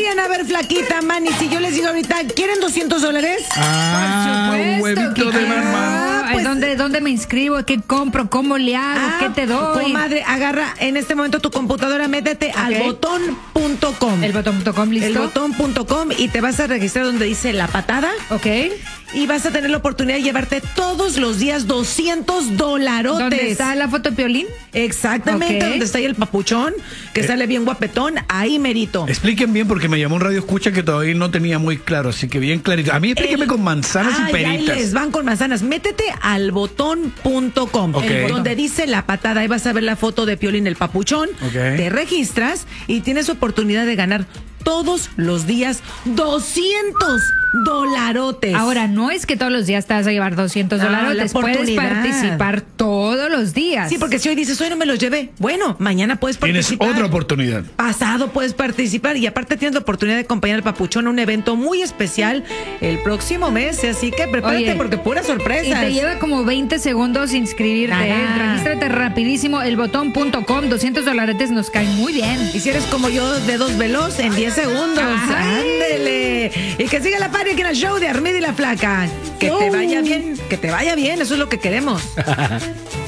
Oigan, a ver, flaquita, Manny, si yo les digo ahorita, ¿quieren $200? Un huevito de mamá. Pues, ¿Dónde me inscribo? ¿Qué compro? ¿Cómo le hago? ¿Qué te doy? Comadre, agarra en este momento tu computadora, métete al botón.com. El botón.com, listo. El botón.com y te vas a registrar donde dice La Patada. Ok. Y vas a tener la oportunidad de llevarte todos los días $200. ¿Dónde está la foto de Piolín? Exactamente, Ok. donde está ahí el papuchón, que sale bien guapetón, ahí merito. Expliquen bien porque me llamó un radio escucha que todavía no tenía muy claro, así que bien clarito. A mí explíqueme con manzanas y Ahí peritas. les van con manzanas. Métete al botón.com, Ok. donde dice La Patada. Ahí vas a ver la foto de Piolín el papuchón. Ok. Te registras y tienes oportunidad de ganar todos los días $200. Ahora, no es que todos los días te vas a llevar $200. la Puedes oportunidad. participar todos los días. Sí, porque si hoy dices, hoy no me los llevé, bueno, mañana puedes Tienes participar. otra oportunidad. Pasado puedes participar y aparte tienes la oportunidad de acompañar al papuchón a un evento muy especial el próximo mes, así que prepárate Oye, porque puras Y sorpresas. te lleva como 20 segundos inscribirte. Nada. Regístrate rapidísimo, elbotón.com, $200 nos caen muy bien. Y si eres como yo, dedos veloz en 10 segundos. Ay. Ándele. Y que siga la party aquí en el show de Armida y la Flaca. Que te vaya bien, eso es lo que queremos.